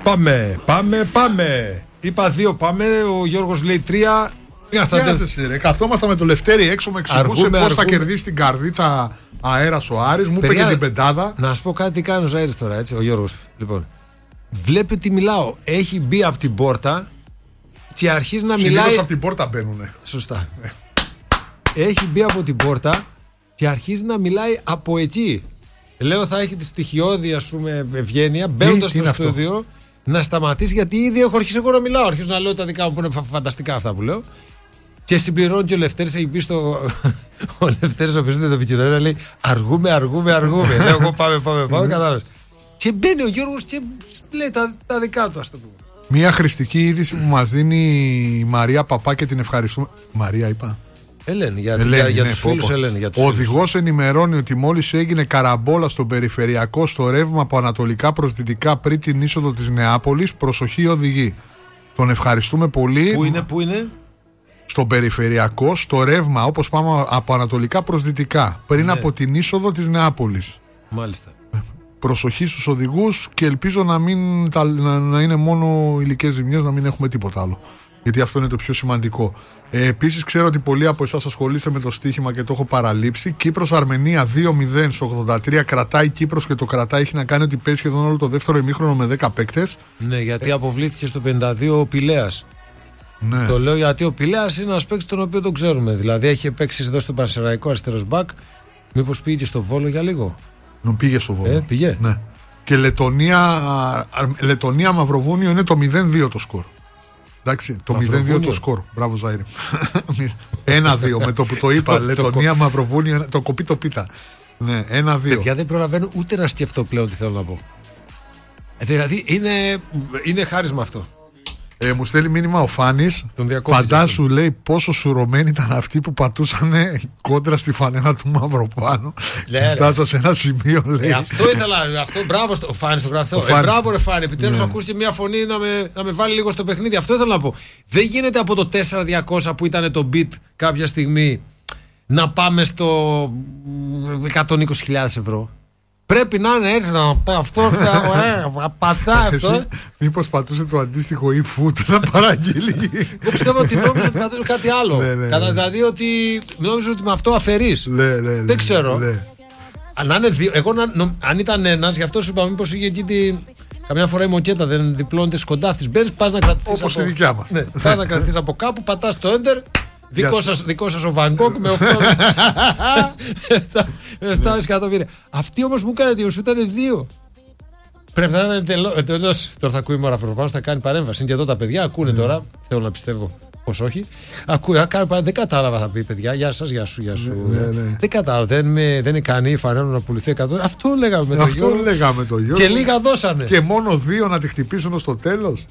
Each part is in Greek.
Πάμε. Είπα 2 πάμε, ο Γιώργος λέει 3. Καθόμασταν με το Λευτέρη έξω, με εξηγούσε πώς θα κερδίσει την καρδίτσα αέρας ο Άρης. Μου είπε και την πεντάδα. Να σου πω κάτι, τι κάνει ο Άρης τώρα, έτσι, ο Γιώργος. Λοιπόν, βλέπει ότι μιλάω. Έχει μπει από την πόρτα και αρχίζει να μιλάει. Συνήθως από την πόρτα μπαίνουνε. Σωστά. Έχει μπει από την πόρτα και αρχίζει να μιλάει από εκεί. Λέω θα έχει τη στοιχειώδη, ας πούμε, ευγένεια μπαίνοντας στο στούντιο να σταματήσει, γιατί ήδη έχω αρχίσει εγώ να μιλάω. Αρχίζω να λέω τα δικά μου που είναι φανταστικά αυτά που λέω. Και συμπληρώνει και ο Λευτέρης, έχει πει ο Λευτέρης, ο οποίος δεν το επικοινωνεί, λέει αργούμε. Λέω εγώ πάμε, κατάλαβες. Και μπαίνει ο Γιώργος και λέει τα δικά του, ας το πούμε. Μια χρηστική είδηση που μας δίνει η Μαρία Παπά και την ευχαριστούμε. Μαρία είπα. Ελένη, για τους φίλους Ελένη. Ο οδηγός ενημερώνει ότι μόλις έγινε καραμπόλα στον περιφερειακό στο ρεύμα από ανατολικά προς δυτικά πριν την είσοδο της Νεάπολης. Προσοχή οδηγοί. Τον ευχαριστούμε πολύ. Πού είναι? Στον περιφερειακό, στο ρεύμα, όπως πάμε από ανατολικά προς δυτικά πριν από την είσοδο της Νεάπολης. Μάλιστα. Προσοχή στους οδηγούς και ελπίζω να είναι μόνο υλικές ζημιές, να μην έχουμε τίποτα άλλο. Γιατί αυτό είναι το πιο σημαντικό. Επίσης, ξέρω ότι πολλοί από εσάς ασχολείστε με το στοίχημα και το έχω παραλείψει. Κύπρος-Αρμενία 2-0 στο 83. Κρατάει Κύπρος και το κρατάει. Έχει να κάνει ότι παίζει σχεδόν όλο το δεύτερο ημίχρονο με 10 παίκτες. Ναι, γιατί αποβλήθηκε στο 52 ο Πηλέας. Ναι. Το λέω γιατί ο Πηλέας είναι ένας παίκτης τον οποίο τον ξέρουμε. Δηλαδή έχει παίξει εδώ στο Πανσεραϊκό αριστερός μπακ. Μήπως πήγε και στο Βόλο για λίγο? Πήγε στο Βόλο. Πήγε. Ναι. Και Λετωνία-Μαυροβούνιο είναι το 0-2 το σκορ. Εντάξει, το 0-2 το σκορ. Μπράβο Ζάιρη. 1-2 με το που το είπα. Λετωνία-Μαυροβούνιο, το κοπεί το πίτα. Ναι, 1-2. Παιδιά, δεν προλαβαίνω ούτε να σκεφτώ πλέον τι θέλω να πω. Δηλαδή είναι χάρισμα αυτό. Μου στέλνει μήνυμα ο Φάνης. Φαντάσου, λέει, πόσο σουρωμένοι ήταν αυτοί που πατούσαν κόντρα στη φανέλα του Μαυροπάνου. Φτάσα σε ένα σημείο, λέει. Αυτό ήθελα. Μπράβο, ο Φάνης το γράφει αυτό. Μπράβο, ρε Φάνη. Επιτέλους ακούστηκε μια φωνή να με βάλει λίγο στο παιχνίδι. Αυτό ήθελα να πω. Δεν γίνεται από το 4200 που ήταν το beat κάποια στιγμή να πάμε στο 120.000 ευρώ. Πρέπει να είναι έτσι, να πάει αυτό, πατά αυτό. Μήπως πατούσε το αντίστοιχο e-food να παραγγείλει. Εγώ πιστεύω ότι νόμιζε ότι πατούσε κάτι άλλο. Δηλαδή ότι νόμιζε ότι με αυτό αφαιρείς. Δεν ξέρω. Αν ήταν ένας, γι' αυτό σου είπα, μήπως είχε εκεί καμιά φορά η μοκέτα δεν διπλώνεται σκοντάφτης. Μπαίνεις, πας να κρατηθείς. Όπως στη δικιά μας. Πας να κρατηθείς από κάπου, πατάς το enter. Δικό σας ο Βανκόκ με 7 εκατομμύρια. Αυτή όμως μου έκανε εντύπωση, ήταν 2. Πρέπει να είναι τελώς. Τώρα θα ακούει η Μόρα Φροπάνος, θα κάνει παρέμβαση. Είναι και εδώ τα παιδιά, ακούνε τώρα. Θέλω να πιστεύω πως όχι. Δεν κατάλαβα, θα πει, παιδιά. Γεια σας, γεια σου. Δεν κατάλαβα, δεν ικανή η φανέλα να πουληθεί 100. Αυτό λέγαμε με τον Γιώργο. Και λίγα δώσανε. Και μόνο 2 να τη χτυπήσουν στο τέλος.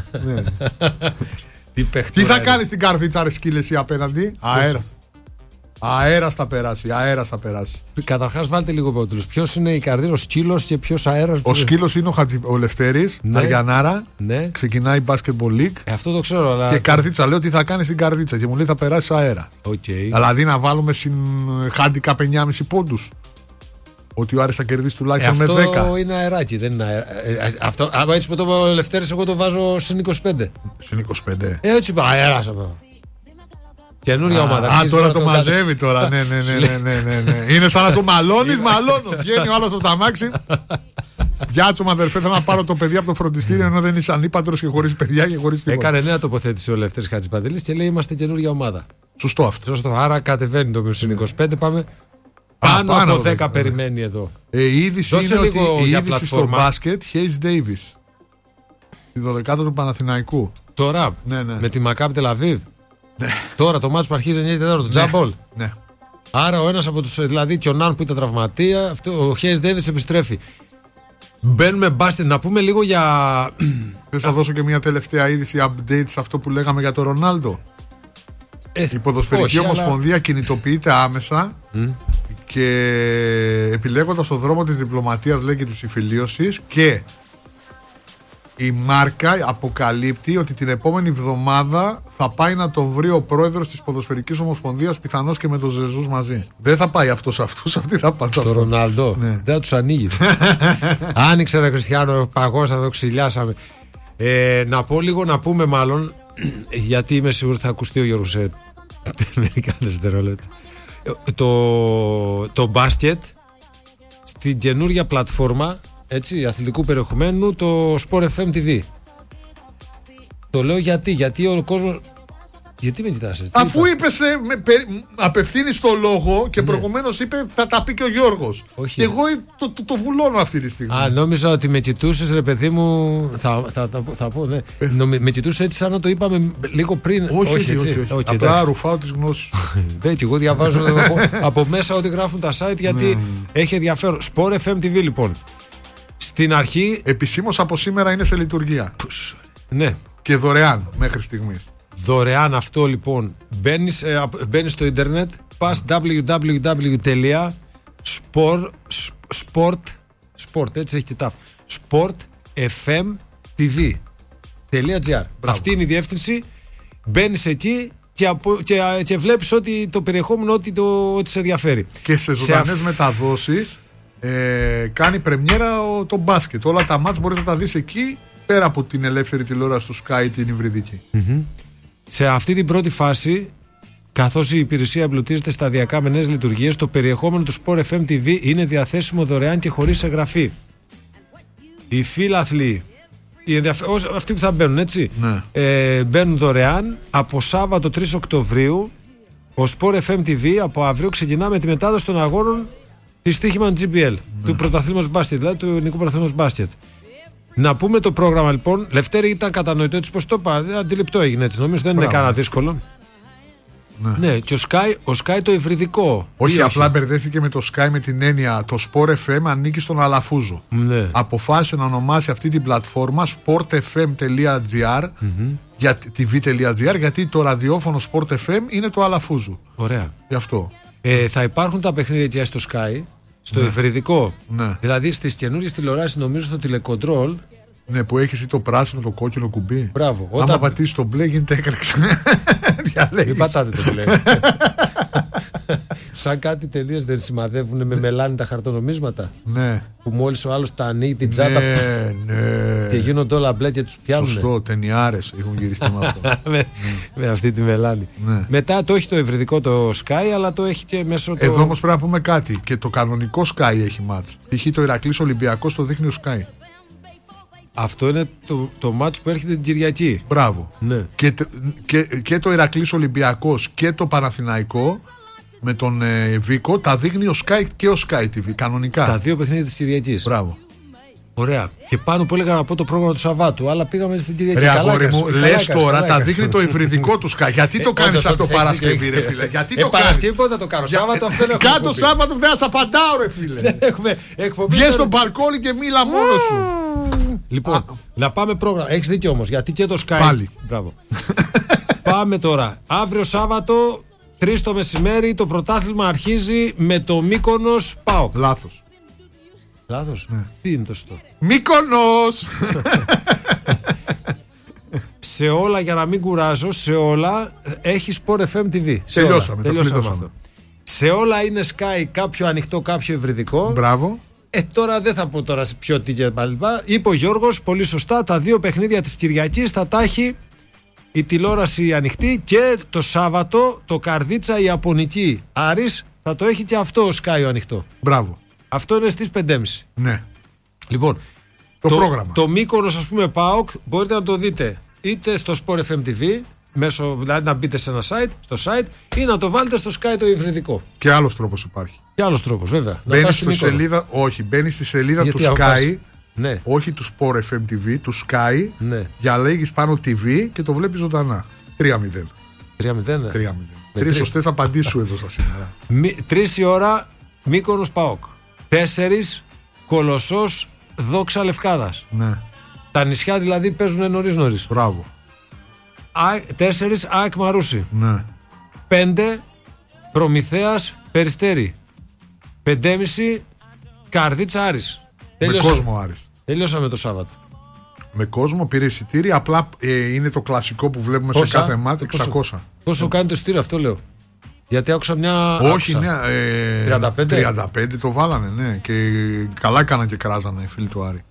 Τι θα κάνει στην καρδίτσα, ρε σκύλε, εσύ απέναντι? Αέρας θα περάσει. Καταρχάς βάλτε λίγο πρωτούς. Ποιος είναι η καρδίτσα, ο σκύλος και ποιος αέρας? Ο σκύλος είναι ο Λευτέρης, Αριανάρα. Ξεκινάει η Basketball League. Αυτό το ξέρω, αλλά... Και καρδίτσα, λέω τι θα κάνει στην καρδίτσα και μου λέει θα περάσει αέρα. Δηλαδή να βάλουμε στην handicap 9,5 πόντους. Ότι ο Άρης θα κερδίσει τουλάχιστον με 10. Αυτό είναι αεράκι, δεν είναι αυτό. Άμα έτσι που το πω Λευτέρης, εγώ το βάζω συν 25. Συν 25. Έτσι είπα, αέρας. Καινούρια ομάδα. Τώρα το μαζεύει τώρα. Ναι. Είναι σαν να το μαλώνεις, Βγαίνει ο άλλος από το αμάξι. Γιάτσο, αδερφέ, θέλω να πάρω το παιδί από το φροντιστήριο ενώ δεν είσαι ανήπαντρος και χωρίς παιδιά και χωρίς τίποτα. Έκανε νέα τοποθέτηση ο Λευτέρης Χατζηπαντελής και λέει είμαστε καινούρια ομάδα. Σωστό αυτό. Άρα κατεβαίνει το συν 25, πάμε. Πάνω από 10 περιμένει εδώ. Η είδηση είναι ότι η είδηση στο μπάσκετ, Hayes Davis στη 12η του Παναθηναϊκού. Τώρα, με τη Μακάμπι Τελαβίβ. Τώρα το μάτς που αρχίζει 9 το τζάμπολ. Άρα ο ένας από τους, δηλαδή και ο Ναν που ήταν τραυματία, ο Hayes Davis επιστρέφει. Μπαίνουμε μπάσκετ, να πούμε λίγο για... Θα δώσω και μια τελευταία είδηση update σε αυτό που λέγαμε για τον Ρονάλντο. Η Ποδοσφαιρική Ομοσπονδία κινητοποιείται άμεσα και επιλέγοντας τον δρόμο της διπλωματίας, λέει, και της συμφιλίωσης, και η Μάρκα αποκαλύπτει ότι την επόμενη εβδομάδα θα πάει να τον βρει ο πρόεδρος της Ποδοσφαιρικής Ομοσπονδίας, πιθανώς και με τον Ζεζούς μαζί. Δεν θα πάει αυτός αυτοί θα πάνε. Το Ρονάλντο. Δεν θα τους ανοίγει. Άνοιξε ένα Κριστιάνο, παγώσαμε, το ξυλιάσαμε. Να πω λίγο, να πούμε μάλλον, γιατί είμαι σίγουρο θα ακουστεί ο Γιώργος σε μερικά δευτερόλεπτα. Το μπάσκετ στην καινούργια πλατφόρμα, έτσι, αθλητικού περιεχομένου, το Sport FM TV. Το λέω γιατί ο κόσμος. Γιατί με κοιτάς έτσι? Αφού είπες, απευθύνεις το λόγο και προηγουμένως είπε θα τα πει και ο Γιώργος. Όχι. Και εγώ το βουλώνω αυτή τη στιγμή. Νόμιζα ότι με κοιτούσες, ρε παιδί μου. Θα πω, ναι. Με κοιτούσες έτσι σαν να το είπαμε λίγο πριν. Όχι. Απλά ρουφάω τις γνώσεις σου. Δεν, και εγώ διαβάζω από μέσα ό,τι γράφουν τα site, γιατί έχει ενδιαφέρον. Sport FM TV, λοιπόν. Στην αρχή. Επισήμως από σήμερα είναι σε λειτουργία. Ναι. Και δωρεάν μέχρι στιγμής. Δωρεάν αυτό, λοιπόν. Μπαίνεις στο ίντερνετ, πας www.sport, έτσι έχει και τάφ, sportfmtv.gr. Αυτή είναι η διεύθυνση. Μπαίνεις εκεί και βλέπεις ότι το περιεχόμενο, ότι σε ενδιαφέρει. Και σε ζωντανές μεταδόσεις κάνει πρεμιέρα το μπάσκετ. Όλα τα μάτς μπορείς να τα δεις εκεί, πέρα από την ελεύθερη τηλεόραση του Sky, την υβριδική. Σε αυτή την πρώτη φάση, καθώς η υπηρεσία εμπλουτίζεται σταδιακά με νέες λειτουργίες, το περιεχόμενο του Sport FM TV είναι διαθέσιμο δωρεάν και χωρίς εγγραφή. Οι φίλαθλοι, αυτοί που θα μπαίνουν, έτσι, μπαίνουν δωρεάν. Από Σάββατο 3 Οκτωβρίου, ο Sport FM TV από αύριο ξεκινά με τη μετάδοση των αγώνων της Τύχημαν GBL, του πρωταθλήματος μπάσκετ, δηλαδή του ελληνικού πρωταθλήματος μπάσκετ. Να πούμε το πρόγραμμα, λοιπόν. Λευτέρη, ήταν κατανοητό έτσι πως το είπα. Αντιληπτό έγινε έτσι. Νομίζω δεν είναι κανένα δύσκολο. Ναι, και ο Sky το υβριδικό. Όχι, απλά μπερδέθηκε με το Sky με την έννοια το Sport FM ανήκει στον Αλαφούζο. Ναι. Αποφάσισε να ονομάσει αυτή την πλατφόρμα sportfm.gr για tv.gr, γιατί το ραδιόφωνο Sport FM είναι το Αλαφούζο. Ωραία. Γι' αυτό. Θα υπάρχουν τα παιχνίδια στο Sky. Στο υβριδικό. Δηλαδή στις καινούριες τηλεοράσεις, νομίζω στο τηλεκοντρόλ. Ναι, που έχεις το πράσινο, το κόκκινο κουμπί. Μπράβο. Άμα πατήσεις το μπλε, γίνεται έκρηξη. Μην πατάτε το μπλε. Σαν κάτι ταινίες δεν σημαδεύουν με μελάνι τα χαρτονομίσματα. Ναι. Που μόλις ο άλλος τα ανοίγει την τσάτα. Ναι. Και γίνονται όλα μπλε και τους πιάνουν. Σωστό, ταινιάρες έχουν γυριστεί με αυτό. Με αυτή τη μελάνη. Ναι. Μετά το έχει το υβριδικό το Sky, αλλά το έχει και μέσω. Εδώ όμως πρέπει να πούμε κάτι. Και το κανονικό Sky έχει μάτς. Π.χ. το Ηρακλής Ολυμπιακός το δείχνει ο Sky. Αυτό είναι το μάτς που έρχεται την Κυριακή. Μπράβο. Ναι. Και το Ηρακλής Ολυμπιακός και το Παναθηναϊκό με τον Βίκο τα δείχνει ο Sky και ο Sky TV κανονικά. Τα δύο παιχνίδια της Κυριακής. Μπράβο. Ωραία. Και πάνω που έλεγα να πω το πρόγραμμα του Σαββάτου, αλλά πήγαμε στην Κυριακή. Ρε αγόρι μου, λες τώρα τα δείχνει το υβριδικό του Sky. Γιατί το κάνεις αυτό Παρασκευή, ρε φίλε? Γιατί το κάνεις? Παρασκευή πότε θα το κάνω? Σάββατο αυτό είναι. Κάτω Σάββατο δεν θα σε απαντάω, ρε φίλε. Βγες στο μπαλκόνι και μίλα μόνος σου. Λοιπόν, να πάμε πρόγραμμα. Έχεις δίκιο όμως, γιατί και το Sky. Πάλι. Μπράβο. Πάμε τώρα. Αύριο Σάββατο, 3 το μεσημέρι, το πρωτάθλημα αρχίζει με το Μύκονος ΠΑΟΚ. Λάθος. Λάθος. Ναι. Τι είναι το σωστό? Μύκονος. Σε όλα, για να μην κουράζω, σε όλα έχει Sport FM TV. Τελειώσαμε. Σε όλα είναι Sky, κάποιο ανοιχτό, κάποιο ευρυδικό. Μπράβο. Τώρα δεν θα πω τώρα σε ποιο τι και πάλι. Είπε ο Γιώργος πολύ σωστά, τα δύο παιχνίδια της Κυριακής θα τα έχει η τηλεόραση ανοιχτή, και το Σάββατο το Καρδίτσα Ιαπωνική Άρης θα το έχει και αυτό ο Sky ανοιχτό. Μπράβο. Αυτό είναι στις 5.30. Ναι. Λοιπόν, το πρόγραμμα. Το Μύκονος, ας πούμε, ΠΑΟΚ, μπορείτε να το δείτε είτε στο Sport FM TV, δηλαδή να μπείτε σε ένα site, στο site, ή να το βάλετε στο Sky το υβριδικό. Και άλλος τρόπος υπάρχει. Και άλλος τρόπος, βέβαια. Μπαίνεις στη σελίδα, μπαίνεις στη σελίδα του Sky, ναι. Όχι του Sport FM TV, του Sky, ναι. Διαλέγεις πάνω TV και το βλέπεις ζωντανά. 3-0. 3-0, ναι. 3-0. 3 σωστές απαντήσεις σου έδωσα σήμερα. 3 η ώρα Μύκονος ΠΑΟΚ. 4 Κολοσσός Δόξα Λευκάδας. Ναι. Τα νησιά δηλαδή παίζουν νωρίς. Μπράβο. 4 ΑΕΚ Μαρούσι. Ναι. 5 Προμηθέας Περιστέρι. 5.30 Καρδίτσα Άρης. Με κόσμο Άρης. Τελειώσαμε το Σάββατο. Με κόσμο, πήρε εισιτήρια. Απλά είναι το κλασικό που βλέπουμε σε κάθε μάτι. 600. Πόσο κάνει το εισιτήριο, αυτό λέω? Γιατί άκουσα μια. Όχι, ναι. 35 το βάλανε, ναι. Και καλά έκαναν και κράζανε οι φίλοι του Άρη.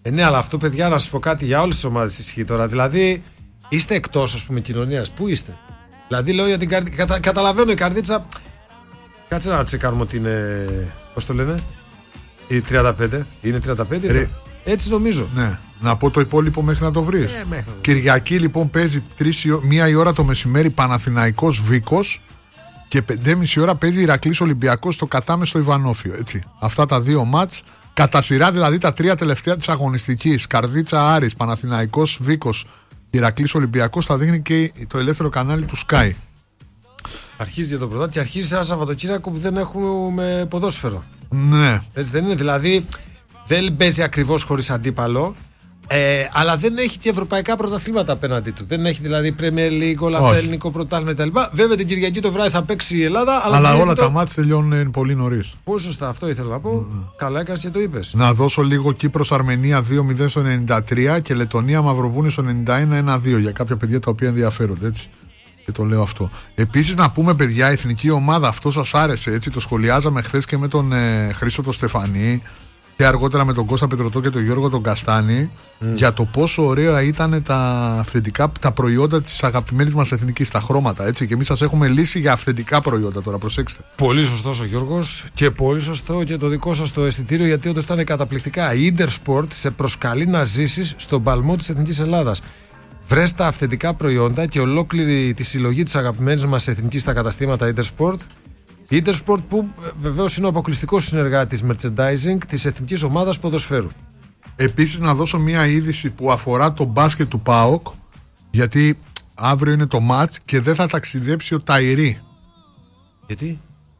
Ναι, αλλά αυτό, παιδιά, να σας πω κάτι, για όλες τις ομάδες ισχύει τώρα. Δηλαδή, είστε εκτός, ας πούμε, κοινωνίας. Πού είστε? Δηλαδή, λέω για την Καρδίτσα. Καταλαβαίνω, η Καρδίτσα. Κάτσε να τσεκάρουμε ότι είναι. Πώς το λένε? Η 35. Είναι 35. Έτσι νομίζω. Ναι. Να πω το υπόλοιπο μέχρι να το βρεις. Κυριακή λοιπόν παίζει 1 η ώρα το μεσημέρι Παναθηναϊκός Βίκος και 5.30 ώρα παίζει Ηρακλής Ολυμπιακός στο Κατάμεστο Ιβανόφιο. Έτσι. Αυτά τα δύο μάτς. Κατά σειρά δηλαδή τα 3 τελευταία της αγωνιστικής. Καρδίτσα Άρης, Παναθηναϊκός Βίκος, Ηρακλής Ολυμπιακός, θα δείχνει και το ελεύθερο κανάλι του Sky. Αρχίζει για το πρωτάθλημα και αρχίζει ένα Σαββατοκύριακο που δεν έχουμε ποδόσφαιρο. Ναι. Έτσι δεν είναι? Δηλαδή δεν παίζει ακριβώς χωρίς αντίπαλο, αλλά δεν έχει και ευρωπαϊκά πρωταθλήματα απέναντί του. Δεν έχει δηλαδή Premier League, όλα αυτά, ελληνικό πρωτάθλημα κτλ. Βέβαια την Κυριακή το βράδυ θα παίξει η Ελλάδα. Αλλά όλα τα μάτς τελειώνουν πολύ νωρίς. Πολύ σωστά, αυτό ήθελα να πω. Καλά έκανες και το είπες. Να δώσω λίγο Κύπρος Αρμενία 2-0 στο 93 και Λετωνία Μαυροβούνιο στο 91-1-2 για κάποια παιδιά τα οποία ενδιαφέρονται, έτσι. Και το λέω αυτό. Επίσης να πούμε, παιδιά, η εθνική ομάδα, αυτό σας άρεσε, έτσι, το σχολιάζαμε χθες και με τον Χρήστο τον Στεφανή και αργότερα με τον Κώστα Πετρωτό και τον Γιώργο τον Καστάνη για το πόσο ωραία ήταν τα αυθεντικά, τα προϊόντα της αγαπημένης μας εθνικής, τα χρώματα, έτσι, και εμείς σας έχουμε λύσει για αυθεντικά προϊόντα τώρα, προσέξτε. Πολύ σωστός ο Γιώργος και πολύ σωστό και το δικό σας το αισθητήριο, γιατί όντως ήταν καταπληκτικά. Η Intersport σε προσκαλεί να ζήσεις στον παλμό της Εθνικής Ελλάδας. Βρες τα αυθεντικά προϊόντα και ολόκληρη τη συλλογή της αγαπημένης μας εθνικής στα καταστήματα Intersport. Intersport που βεβαίως είναι ο αποκλειστικός συνεργάτης merchandising της εθνικής ομάδας ποδοσφαίρου. Επίσης να δώσω μια είδηση που αφορά το μπάσκετ του ΠΑΟΚ, γιατί αύριο είναι το μάτς και δεν θα ταξιδέψει ο Ταϊρή. Γιατί?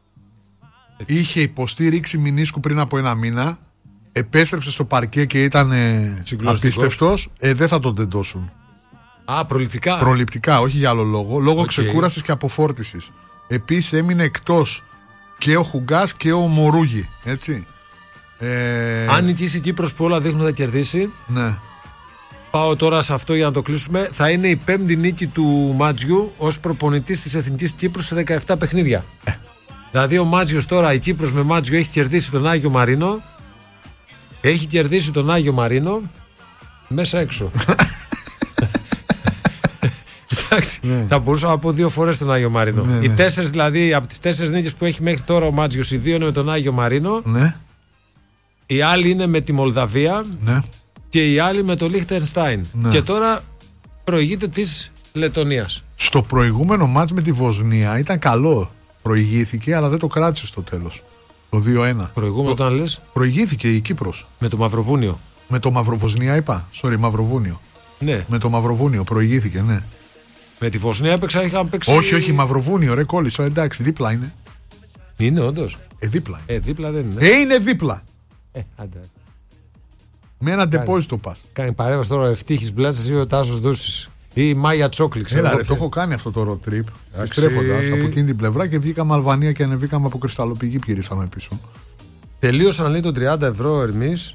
Είχε υποστεί ρήξη μηνίσκου πριν από 1 μήνα, επέστρεψε στο παρκέ και ήταν απίστευτος. Δεν θα τον τεντώσουν. Προληπτικά. Προληπτικά, όχι για άλλο λόγο. Λόγω ξεκούρασης και αποφόρτισης. Επίσης έμεινε εκτός και ο Χουγκάς και ο Μορούγι. Έτσι. Αν νικήσει η Κύπρος που όλα δείχνουν θα κερδίσει. Ναι. Πάω τώρα σε αυτό για να το κλείσουμε. Θα είναι η 5η νίκη του Μάτζιου ως προπονητής της Εθνικής Κύπρου σε 17 παιχνίδια. Δηλαδή ο Μάτζιος τώρα, η Κύπρος με Μάτζιο έχει κερδίσει τον Άγιο Μαρίνο. Έχει κερδίσει τον Άγιο Μαρίνο μέσα έξω. Εντάξει, θα μπορούσα να πω 2 φορές τον Άγιο Μαρίνο. Ναι, οι 4 δηλαδή, από τις 4 νίκες που έχει μέχρι τώρα ο Μάτζιος, οι 2 είναι με τον Άγιο Μαρίνο. Ναι. Η άλλη είναι με τη Μολδαβία. Ναι. Και η άλλη με το Λίχτενστάιν. Ναι. Και τώρα προηγείται της Λετωνίας. Στο προηγούμενο μάτς με τη Βοσνία ήταν καλό. Προηγήθηκε, αλλά δεν το κράτησε στο τέλος. Το 2-1. Προηγούμενο όταν λες? Προηγήθηκε η Κύπρος. Με το Μαυροβούνιο. Με το Μαυροβοσνία είπα. Μαυροβούνιο. Ναι. Με το Μαυροβούνιο προηγήθηκε, ναι. Με τη Βοσνία είχαν παίξει. Όχι, Μαυροβούνιο, ρε κόλλησα. Εντάξει, δίπλα είναι. Είναι όντως. Δίπλα. Δίπλα δεν είναι. Είναι δίπλα. Άντε. Με ένα ντεπόζιτο πας. Κάνει παρέμβαση τώρα ο Ευτύχης Μπλάτσας ή ο Τάσος Δούσης ή η Μάγια Τσόκλη. Έλα, το έχω κάνει αυτό το road trip. Στρέφοντας από εκείνη την πλευρά και βγήκαμε Αλβανία και ανεβήκαμε από Κρυσταλλοπηγή, γυρίσαμε πίσω. Τελείωσαν, λέει, το 30 ευρώ Ερμής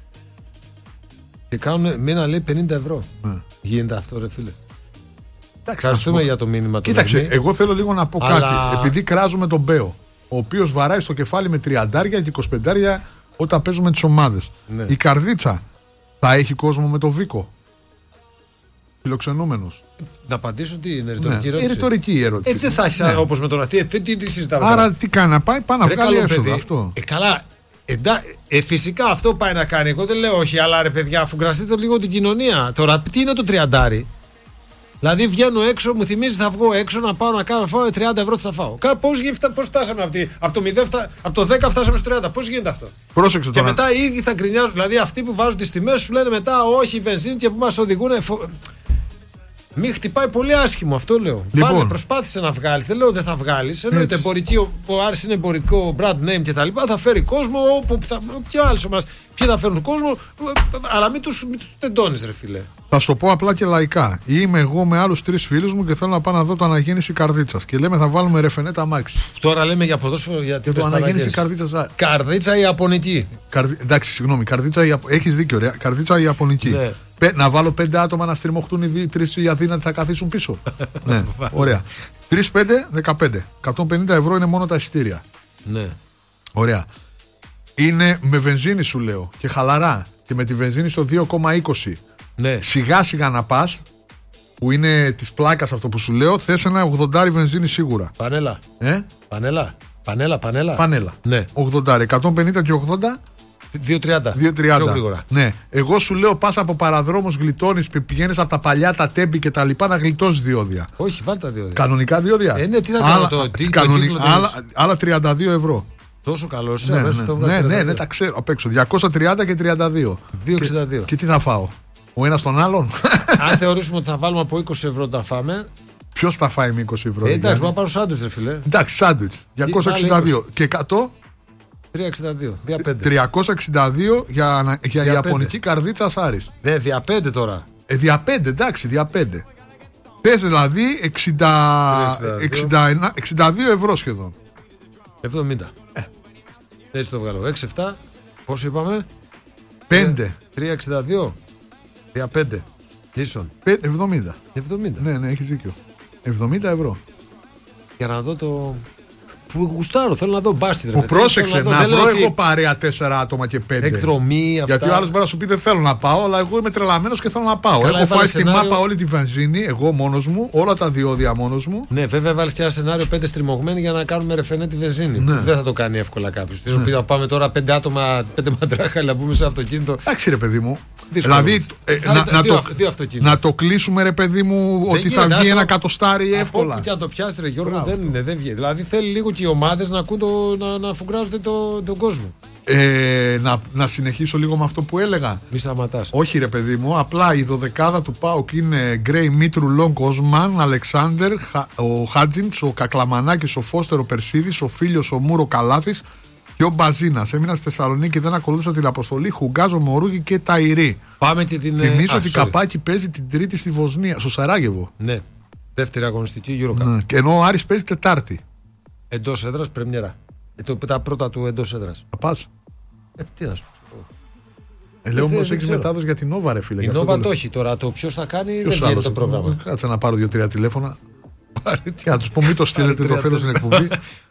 και κάνουν μήνα, λέει, 50 ευρώ. Γίνεται αυτό, ρε φίλε. Ευχαριστούμε για το μήνυμα του. Κοίταξε, εγώ θέλω λίγο να πω κάτι. Επειδή κράζουμε τον Μπέο, ο οποίος βαράει στο κεφάλι με 30 και 25 όταν παίζουμε τις ομάδες. Ναι. Η Καρδίτσα θα έχει κόσμο με το Βίκο? Φιλοξενούμενος. Να απαντήσω τι είναι ρητορική ερώτηση. Είναι ρητορική ερώτηση. Δεν θα έχει όπως με τον Αστή. Τι συζητάμε. Άρα τι κάνει, να πάει πάνω να βγάλει έσοδα αυτό. Καλά. Φυσικά αυτό πάει να κάνει. Εγώ δεν λέω όχι, αλλά ρε παιδιά, αφού γκραστείτε λίγο την κοινωνία. Τώρα, τι είναι το 30? Δηλαδή βγαίνω έξω, μου θυμίζει θα βγω έξω να πάω να κάνω, φάω 30 ευρώ, τι θα φάω. Πώς φτάσαμε από το 10 φτάσαμε στο 30, πώς γίνεται αυτό? Πρόσεξε τώρα. Και μετά οι ίδιοι θα γκρινιάζουν, δηλαδή αυτοί που βάζουν τις τιμές σου λένε μετά όχι η βενζίνη και που μας οδηγούν. Μην χτυπάει πολύ άσχημο, αυτό λέω. Λοιπόν. Βάλε, προσπάθησε να βγάλεις, δεν λέω δεν θα βγάλεις. Εννοείται εμπορική, ο Άρης είναι εμπορικό brand name κτλ. Θα φέρει κόσμο όπου και άλλες ομάδες. Ποιοι θα φέρουν κόσμο, αλλά μην τους τεντώνεις, ρε φίλε. Θα σου το πω απλά και λαϊκά. Είμαι εγώ με άλλους 3 φίλους μου και θέλω να πάω να δω το αναγέννηση Καρδίτσας. Και λέμε θα βάλουμε ρεφενέτα αμάξι. Τώρα λέμε για ποδόσφαιρο, γιατί το αναγέννηση Καρδίτσας. Καρδίτσα Ιαπωνική. Εντάξει, συγγνώμη, Καρδίτσα, έχεις δίκιο, ρε. Καρδίτσα Ιαπωνική. Ναι. Να βάλω 5 άτομα να στριμωχτούν οι 3 οι αδύνατοι θα καθίσουν πίσω. Ναι, ωραία. 3-5, 15. 150 ευρώ είναι μόνο τα εισιτήρια. Ναι. Ωραία. Είναι με βενζίνη σου λέω και χαλαρά. και με τη βενζίνη στο 2,20, ναι, σιγά σιγά να πας, που είναι της πλάκας αυτό που σου λέω, θες ένα 80 βενζίνη σίγουρα. Πανέλα. Πανέλα. Ναι. 80, 150 και 80. 2,30. Ναι. Εγώ σου λέω πας από παραδρόμους, γλιτώνεις, πηγαίνεις από τα παλιά τα τέμπη και τα λοιπά να γλιτώσεις διόδια. Όχι, βάλτε τα διόδια. Κανονικά διόδια. Ναι, τι θα κάνω άλλα 32 ευρώ. Τόσο καλό, ναι, τα ξέρω απ' έξω. 230 και 32. 2,62. Και τι θα φάω, ο ένας τον άλλον? Αν θεωρήσουμε ότι θα βάλουμε από 20 ευρώ να φάμε. Ποιος θα φάει με 20 ευρώ? Εντάξει, μπορώ να πάρω σάντουιτς, ρε φίλε. Εντάξει, σάντουιτς. 262 και 100. 362. 362 για ιαπωνική καρδίτσα Σάρης. Ναι, δια 5 τώρα. Δια 5, εντάξει, δια 5. Θες δηλαδή 62 ευρώ σχεδόν. 70. Έτσι το βγάλω. 6-7. Πόσο είπαμε? 5. 362. Δια 5. Ίσον. 70. Ναι, έχεις δίκιο. 70 ευρώ. Για να δω το... Που γουστάρω, θέλω να δω μπάστι. Που πρόσεξε, να βρω εγώ παρέα 4 άτομα και 5. Εκδρομή, αυτά. Γιατί ο άλλος μπορεί να σου πει δεν θέλω να πάω, αλλά εγώ είμαι τρελαμένος και θέλω να πάω. Καλά, έχω φάει στη μάπα όλη τη βενζίνη, εγώ μόνος μου, όλα τα διόδια μόνος μου. Ναι, βέβαια βάλεις και ένα σενάριο 5 στριμωγμένοι για να κάνουμε ρεφενέ τη βενζίνη. Ναι. Δεν θα το κάνει εύκολα κάποιος. Τι σου πει να πάμε τώρα 5 άτομα, 5 μαντράχα, να μπούμε σε αυτοκίνητο. Εντάξει, ρε παιδί μου. Δηλαδή να το κλείσουμε, ρε παιδί μου, ότι θα βγει ένα εκατοστάρι εύκολα. Και αν το πιάσει, ρε Γιώργο, δεν βγαίνει. Δηλαδή θέλει λίγο και οι ομάδες να ακούν να φουγκράζονται τον κόσμο. Να συνεχίσω λίγο με αυτό που έλεγα. Μη σταματάς. Όχι, ρε παιδί μου, απλά η 12 του ΠΑΟΚ είναι Γκρέι, Μήτρου, Λόγκ, Οσμάν, Αλεξάνδερ, ο Χάτζιντς, ο Κακλαμανάκης, ο Φώστερ, ο Περσίδης, ο Φίλιος, ο Μούρο Καλάθης και ο Μπαζίνας. Έμεινα στη Θεσσαλονίκη και δεν ακολούθησα την αποστολή. Χουγκάζο, Μωρούγη και Ταϊρή. Πάμε και την. Θυμίζω ότι Καπάκι παίζει την Τρίτη στη Βοσνία, στο Σαράγεβο. Ναι. Δεύτερη αγωνιστική Eurocup. Ναι. Και ενώ ο Άρης παίζει Τετάρτη. Εντός έδρας, πρεμιέρα. Τα πρώτα του εντός έδρας. Θα πας? Τι να σου πω. Λέω όμως έχεις μετάδοση για την Νόβα, ρε φίλε. Η Νόβα το έχει τώρα. Το ποιος θα κάνει δεν βγαίνει το πρόγραμμα. Κάτσε να πάρω 2-3 τηλέφωνα. Και να τους πω μην το στείλετε, το θέλω στην εκπομπή.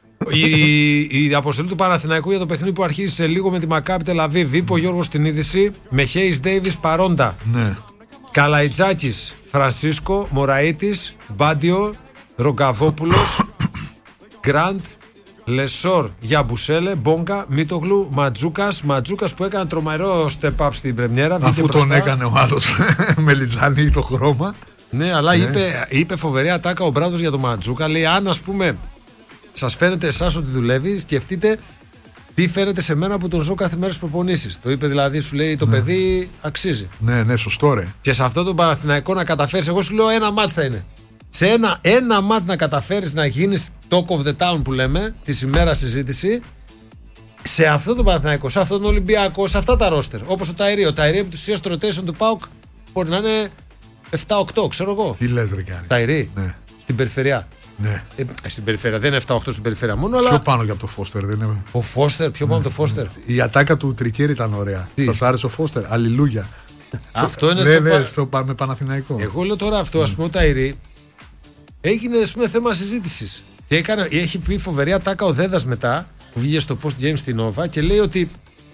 Η αποστολή του Παναθηναϊκού για το παιχνίδι που αρχίζει σε λίγο με τη Μακάμπι Τελαβίβ. Είπε ο Γιώργος στην είδηση με Χέις Ντέιβις παρόντα. Ναι. Καλαϊτζάκης, Φρανσίσκο, Μωραΐτης, Μπάντιο, Ρογκαβόπουλος, Γκραντ, Λεσόρ, Γιαμπουσέλε, Μπόγκα, Μίτογλου, Ματζούκας που έκανε τρομερό step up στην πρεμιέρα. Αφού τον έκανε ο άλλος με λιτζανί το χρώμα. Ναι, αλλά είπε φοβερή ατάκα ο Μπράδος για τον Ματζούκα. Λέει, αν ας πούμε σας φαίνεται εσάς ότι δουλεύει, σκεφτείτε τι φαίνεται σε μένα που τον ζω κάθε μέρα στις προπονήσεις. Το είπε δηλαδή, σου λέει το παιδί αξίζει. Ναι, σωστό ρε. Και σε αυτό το Παναθηναϊκό να καταφέρεις, εγώ σου λέω ένα μάτς θα είναι. Σε ένα μάτς να καταφέρεις να γίνεις talk of the town που λέμε, τη ημέρα συζήτηση, σε αυτό το Παναθηναϊκό, σε αυτόν τον Ολυμπιακό, σε αυτά τα ρόστερ. Όπως ο Ταϊρή. Ο Ταϊρή από τη ουσία στο rotation του ΠΑΟΚ μπορεί να είναι 7-8, ξέρω εγώ. Τι λες, ρε Κάρη. Ταϊρή. Ναι. Στην περιφερειά. Ναι. Στην περιφέρεια, δεν είναι 7-8 στην περιφέρεια μόνο, αλλά. Πιο πάνω και από το Φώστερ, δεν είναι. Ο Φώστερ, πιο πάνω από το Φώστερ. Η ατάκα του Τρικέρι ήταν ωραία. Σας άρεσε ο Φώστερ, αλληλούια. Αυτό είναι στο με Παναθηναϊκό. Εγώ λέω τώρα αυτό, ας πούμε, ο Ταϊρή έγινε θέμα συζήτησης. Και έχει πει φοβερή ατάκα ο Δέδας μετά, που βγήκε στο post game στην Νόβα και λέει ότι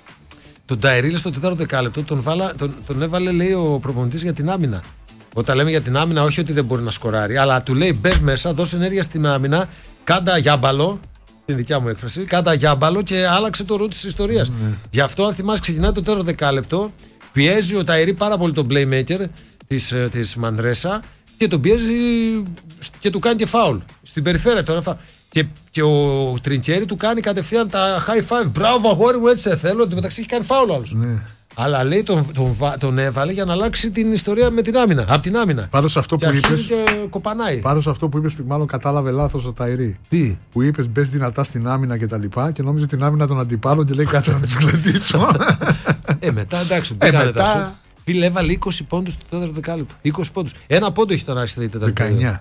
τον Ταϊρή στο 4ο δεκάλεπτο τον έβαλε, λέει, ο προπονητής για την άμυνα. Όταν λέμε για την άμυνα, όχι ότι δεν μπορεί να σκοράρει, αλλά του λέει μπες μέσα, δώσε ενέργεια στην άμυνα, κάντα γιάμπαλο, την δικιά μου έκφραση, κάντα γιάμπαλο και άλλαξε το ρου της ιστορίας. Γι' αυτό, αν θυμάσαι, ξεκινάει το 4ο δεκάλεπτο, πιέζει ο Ταϊρή πάρα πολύ τον playmaker της Μανρέσα και τον πιέζει και του κάνει και φάουλ. Στην περιφέρεια τώρα. Και ο Τρινκέρι του κάνει κατευθείαν τα high five. Μπράβο, αγόρι μου, έτσι σε θέλω. Εν τω μεταξύ έχει κάνει φάουλ άλλος. Ναι. Αλλά λέει τον έβαλε για να αλλάξει την ιστορία με την άμυνα. Από την άμυνα. Πάνω σε αυτό που είπες. Και κοπανάει. Πάνω σε αυτό που είπες, μάλλον κατάλαβε λάθος ο Ταϊρή. Τι? Που είπες μπες δυνατά στην άμυνα και τα λοιπά και νόμιζε την άμυνα των αντιπάλων και λέει κάτσε να τους γλεντήσω. Μετά εντάξει, πήγανε τα σουτ. Φίλε, έβαλε 20 πόντους το 4ο δεκάλεπτο. 20 πόντους. Ένα πόντο έχει τον Άρη 19.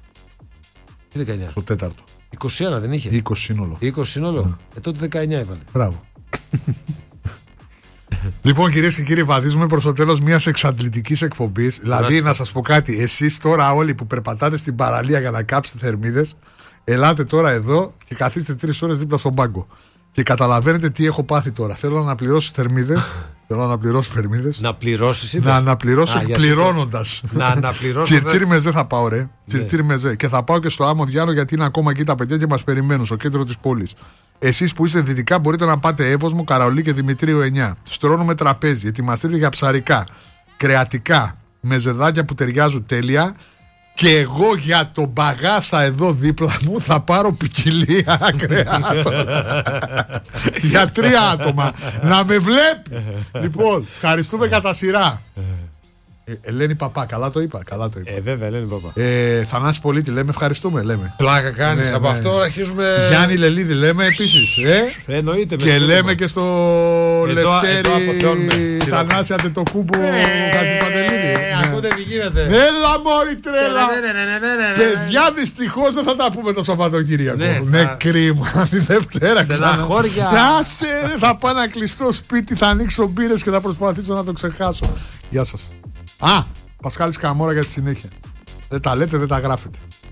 Τι 19? Στο τέταρτο. 21 δεν είχε. 20 σύνολο. 20 σύνολο. Τότε 19 έβαλε. Μπράβο. Λοιπόν, κυρίες και κύριοι, βαδίζουμε προς το τέλος μιας εξαντλητικής εκπομπής. Δηλαδή, να σας πω κάτι, εσείς τώρα όλοι που περπατάτε στην παραλία για να κάψετε θερμίδες, ελάτε τώρα εδώ και καθίστε 3 ώρες δίπλα στον πάγκο. Και καταλαβαίνετε τι έχω πάθει τώρα. Θέλω να αναπληρώσω θερμίδες. Να πληρώσεις, είπες. Να αναπληρώσω πληρώνοντας. Να αναπληρώσω. Τσιρτσίρι μεζέ θα πάω, ρε. Τσιρτσίρι μεζέ. Και θα πάω και στο Άμμο Διάλο, γιατί είναι ακόμα εκεί τα παιδιά και μας περιμένουν στο κέντρο της πόλης. Εσείς που είστε δυτικά μπορείτε να πάτε Εύωσμο, Καραολί και Δημητρίου 9. Στρώνουμε τραπέζι. Ετοιμαστείτε για ψαρικά, κρεατικά, μεζεδάκια που ταιριάζουν τέλεια. Και εγώ για τον μπαγάσα εδώ δίπλα μου θα πάρω ποικιλία κρεάτων. Για 3 άτομα. Να με βλέπει. Λοιπόν, ευχαριστούμε κατά σειρά. Ελένη Παπά, καλά το είπα. Βέβαια, Ελένη Παπά. Θανάση Πολίτη, λέμε ευχαριστούμε. Λέμε. Πλάκα κάνεις, από αυτό αρχίζουμε. Γιάννη Λελίδη, λέμε επίσης. Εννοείται. Και λέμε και στο Λευτέρη Θανάση Αντετοκούμπο Χατζηπαντελίδη. Ακούτε τι γίνεται. Έλα μόρι τρέλα. Παιδιά, δυστυχώς δεν θα τα πούμε το Σαββατοκύριακο. Ναι, κρίμα. Τη Δευτέρα στεναχώρια. Θα πάω να κλειστώ σπίτι, θα ανοίξω μπύρες και θα προσπαθήσω να το ξεχάσω. Γεια σας. Πασχάλης Καμόρα για τη συνέχεια. Δεν τα λέτε, δεν τα γράφετε.